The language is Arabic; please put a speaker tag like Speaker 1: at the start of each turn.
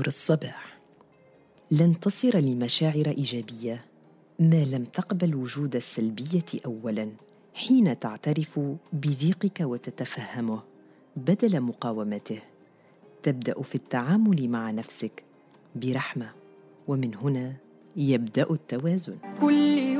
Speaker 1: بالصبع. لن تصل لمشاعر إيجابية ما لم تقبل وجود السلبية أولاً. حين تعترف بضيقك وتتفهمه بدل مقاومته، تبدأ في التعامل مع نفسك برحمة، ومن هنا يبدأ التوازن.